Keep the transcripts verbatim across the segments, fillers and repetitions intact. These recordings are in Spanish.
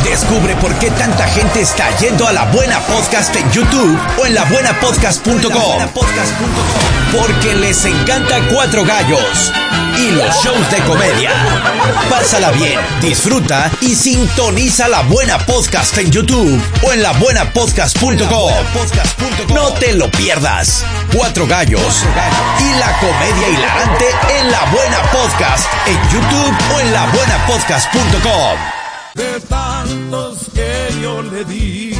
Descubre por qué tanta gente está yendo a La Buena Podcast en YouTube o en la buena podcast punto com. Porque les encanta Cuatro Gallos y los shows de comedia. Pásala bien, disfruta y sintoniza La Buena Podcast en YouTube o en la buena podcast punto com. No te lo pierdas. Cuatro Gallos y la comedia hilarante en La Buena Podcast en YouTube o en la buena podcast punto com. De tantos que yo le di.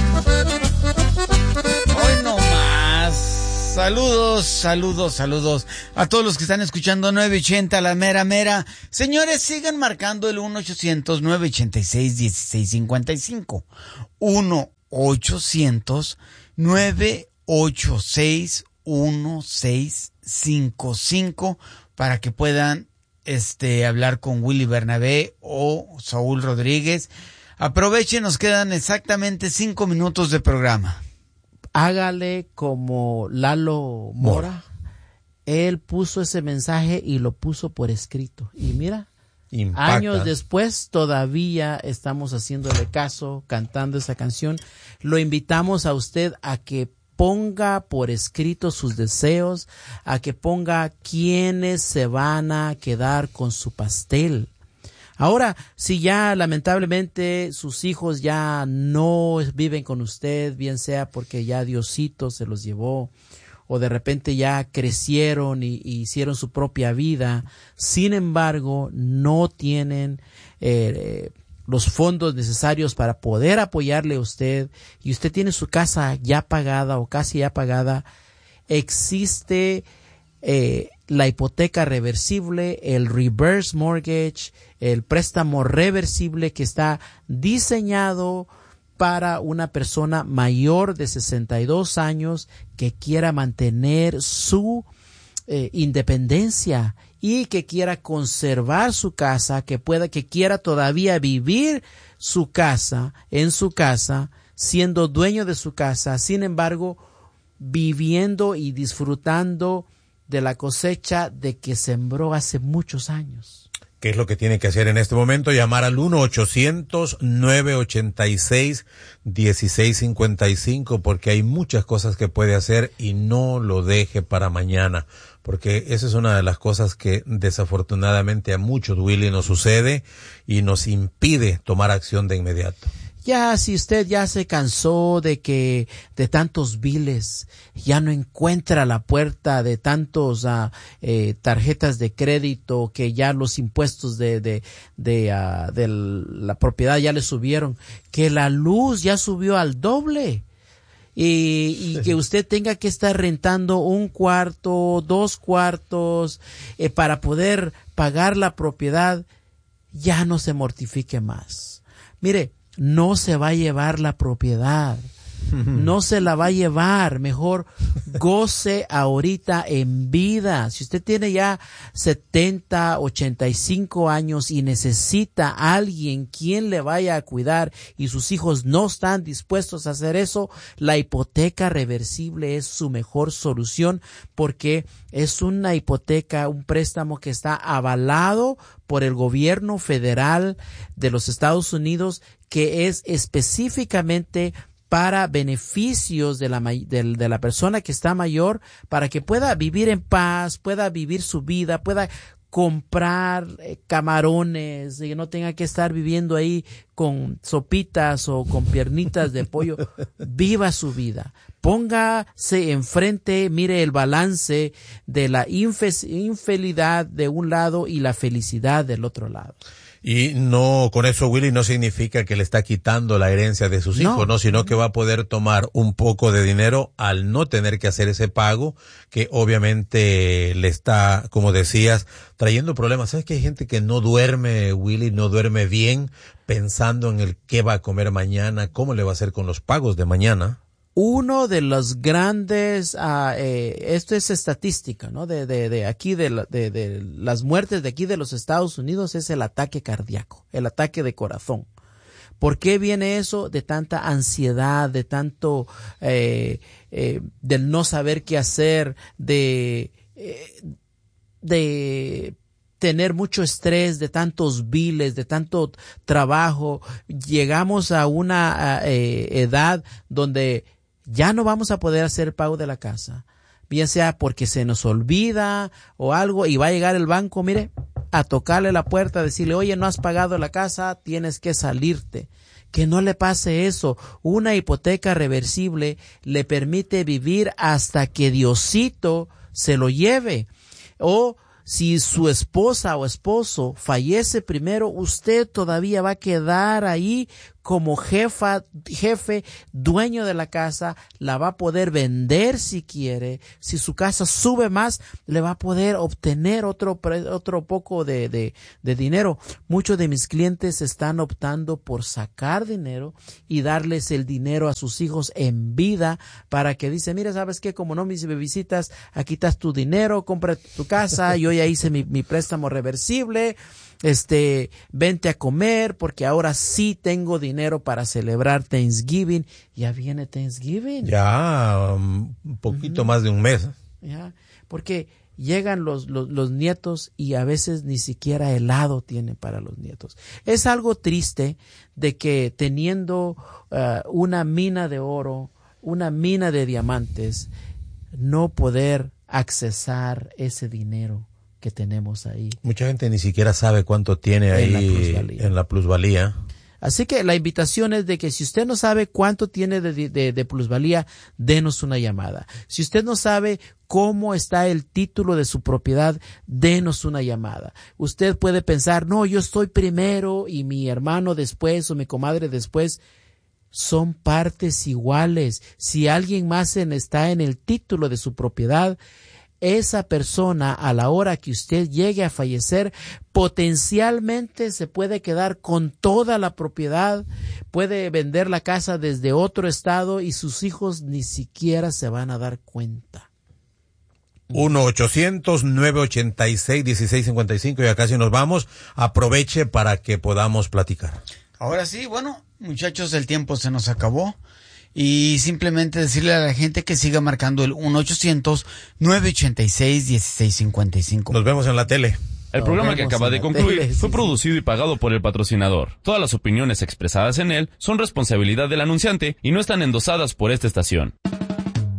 Hoy no más. Saludos, saludos, saludos a todos los que están escuchando nueve ochenta, la mera mera. Señores, sigan marcando el uno ochocientos, nueve ochenta y seis, dieciséis cincuenta y cinco. uno ochocientos, nueve ochenta y seis, dieciséis cincuenta y cinco para que puedan este hablar con Willy Bernabé o Saúl Rodríguez. Aprovechen, nos quedan exactamente cinco minutos de programa. Hágale como Lalo Mora. Mora. Él puso ese mensaje y lo puso por escrito. Y mira, impacta. Años después todavía estamos haciéndole caso, cantando esa canción. Lo invitamos a usted a que ponga por escrito sus deseos, a que ponga quiénes se van a quedar con su pastel. Ahora, si ya lamentablemente sus hijos ya no viven con usted, bien sea porque ya Diosito se los llevó, o de repente ya crecieron y, y hicieron su propia vida, sin embargo, no tienen eh, los fondos necesarios para poder apoyarle a usted, y usted tiene su casa ya pagada o casi ya pagada, existe eh, la hipoteca reversible, el reverse mortgage, el préstamo reversible que está diseñado para una persona mayor de sesenta y dos años que quiera mantener su eh, independencia y que quiera conservar su casa, que pueda, que quiera todavía vivir su casa, en su casa, siendo dueño de su casa, sin embargo, viviendo y disfrutando de la cosecha de que sembró hace muchos años. ¿Qué es lo que tiene que hacer en este momento? Llamar al uno ochocientos, nueve ochenta y seis, dieciséis cincuenta y cinco, porque hay muchas cosas que puede hacer y no lo deje para mañana, porque esa es una de las cosas que desafortunadamente a muchos, Willy, nos sucede y nos impide tomar acción de inmediato. Ya, si usted ya se cansó de que, de tantos biles, ya no encuentra la puerta de tantos uh, eh, tarjetas de crédito, que ya los impuestos de, de, de, uh, de la propiedad ya le subieron, que la luz ya subió al doble. Y, y que usted tenga que estar rentando un cuarto, dos cuartos, eh, para poder pagar la propiedad, ya no se mortifique más. Mire, no se va a llevar la propiedad, no se la va a llevar, mejor goce ahorita en vida. Si usted tiene ya setenta, ochenta y cinco años y necesita a alguien quien le vaya a cuidar y sus hijos no están dispuestos a hacer eso, la hipoteca reversible es su mejor solución, porque es una hipoteca, un préstamo que está avalado por el gobierno federal de los Estados Unidos, que es específicamente para beneficios de la, de, de la persona que está mayor, para que pueda vivir en paz, pueda vivir su vida, pueda comprar eh, camarones, y no tenga que estar viviendo ahí con sopitas o con piernitas de pollo. Viva su vida. Póngase enfrente, mire el balance de la infe- infidelidad de un lado y la felicidad del otro lado. Y no, con eso, Willy, no significa que le está quitando la herencia de sus hijos, no, no, sino que va a poder tomar un poco de dinero al no tener que hacer ese pago, que obviamente le está, como decías, trayendo problemas. ¿Sabes que hay gente que no duerme, Willy, no duerme bien, pensando en el qué va a comer mañana, cómo le va a hacer con los pagos de mañana? Uno de los grandes, uh, eh, esto es estadística, ¿no? De, de, de aquí, de, la, de, de las muertes de aquí de los Estados Unidos, es el ataque cardíaco, el ataque de corazón. ¿Por qué viene eso? De tanta ansiedad, de tanto, eh, eh, del no saber qué hacer, de, eh, de tener mucho estrés de tantos biles, de tanto trabajo. Llegamos a una eh, edad donde ya no vamos a poder hacer pago de la casa, bien sea porque se nos olvida o algo, y va a llegar el banco, mire, a tocarle la puerta, a decirle, oye, no has pagado la casa, tienes que salirte. Que no le pase eso. Una hipoteca reversible le permite vivir hasta que Diosito se lo lleve. O si su esposa o esposo fallece primero, usted todavía va a quedar ahí como jefa, jefe, dueño de la casa, la va a poder vender si quiere. Si su casa sube más, le va a poder obtener otro, otro poco de, de, de dinero. Muchos de mis clientes están optando por sacar dinero y darles el dinero a sus hijos en vida para que dice, mira, ¿sabes qué? Como no me visitas, aquí estás tu dinero, compra tu casa, yo ya hice mi, mi préstamo reversible. Este, vente a comer porque ahora sí tengo dinero para celebrar Thanksgiving. Ya viene Thanksgiving. Ya um, un poquito uh-huh. más de un mes. Ya, porque llegan los, los, los nietos y a veces ni siquiera helado tienen para los nietos. Es algo triste de que teniendo uh, una mina de oro, una mina de diamantes, no poder accesar ese dinero que tenemos ahí. Mucha gente ni siquiera sabe cuánto tiene ahí en la plusvalía. En la plusvalía. Así que la invitación es de que si usted no sabe cuánto tiene de, de, de plusvalía, denos una llamada. Si usted no sabe cómo está el título de su propiedad, denos una llamada. Usted puede pensar, no, yo estoy primero y mi hermano después o mi comadre después. Son partes iguales. Si alguien más en, está en el título de su propiedad, esa persona, a la hora que usted llegue a fallecer, potencialmente se puede quedar con toda la propiedad, puede vender la casa desde otro estado y sus hijos ni siquiera se van a dar cuenta. uno ochocientos nueve ochenta y seis dieciséis cincuenta y cinco, ya casi nos vamos. Aproveche para que podamos platicar. Ahora sí, bueno, muchachos, el tiempo se nos acabó. Y simplemente decirle a la gente que siga marcando el uno ochocientos nueve ochenta y seis dieciséis cincuenta y cinco. Nos vemos en la tele. El Nos programa que acaba de concluir tele, fue sí, producido y pagado por el patrocinador. Todas las opiniones expresadas en él son responsabilidad del anunciante y no están endosadas por esta estación.